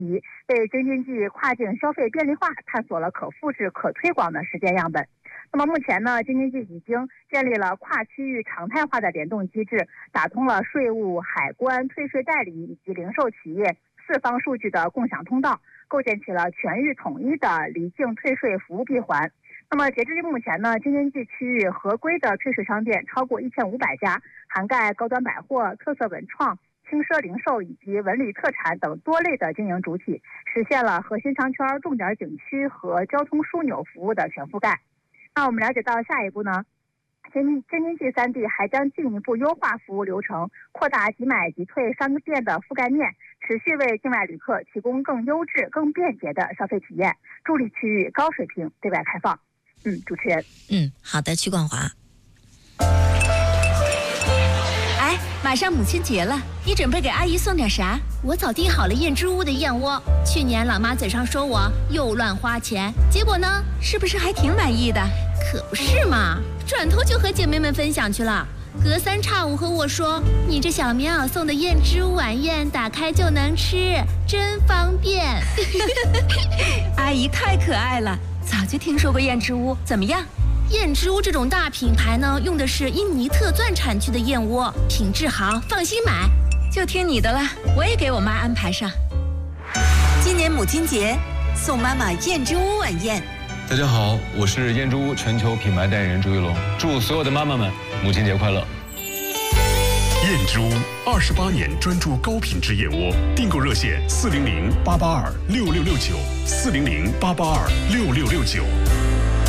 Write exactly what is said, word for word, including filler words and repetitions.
题，为京津冀跨境消费便利化探索了可复制、可推广的实践样本。那么目前呢，京津冀已经建立了跨区域常态化的联动机制，打通了税务、海关、退税代理以及零售企业四方数据的共享通道，构建起了全域统一的离境退税服务闭环。那么截至目前呢，京津冀区域合规的退税商店超过一千五百家，涵盖高端百货、特色文创、轻奢零售以及文旅特产等多类的经营主体，实现了核心商圈、重点景区和交通枢纽服务的全覆盖。那我们了解到下一步呢，京津京津冀三地还将进一步优化服务流程，扩大即买即退商店的覆盖面，持续为境外旅客提供更优质、更便捷的消费体验，助力区域高水平对外开放。嗯，主持人。 嗯，好的，曲广华。 哎，马上母亲节了，你准备给阿姨送点啥？ 我早订好了燕之屋的燕窝，去年老妈嘴上说我又乱花钱，结果呢， 是不是还挺满意的？ 可不是嘛，转头就和姐妹们分享去了。隔三差五和我说，你这小棉袄送的燕之屋晚宴打开就能吃，真方便。 阿姨太可爱了，早就听说过燕之屋，怎么样？ 燕之屋这种大品牌呢，用的是印尼特钻产区的燕窝，品质好，放心买。 就听你的了，我也给我妈安排上。 今年母亲节，送妈妈燕之屋晚宴。 大家好，我是燕之屋全球品牌代言人朱一龙，祝所有的妈妈们母亲节快乐。 燕之屋二十八年专注高品质燕窝，订购热线四零零八八二六六六九四零零八八二六六六九。